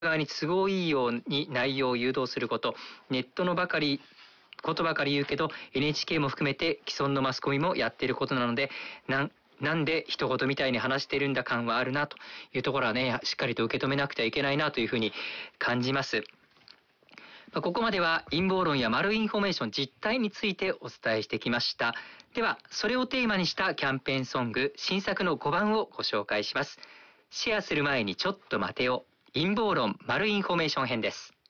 側に都合いいように内容を誘導すること、ネットのことばかり言うけど NHK も含めて既存のマスコミもやっていることなので、なんで一言みたいに話してるんだ感はあるなというところはね、しっかりと受け止めなくてはいけないなというふうに感じます。ここまでは陰謀論やマルインフォメーション実態についてお伝えしてきました。ではそれをテーマにしたキャンペーンソング新作の5番をご紹介します。シェアする前にちょっと待てよ、陰謀論マルインフォメーション編です。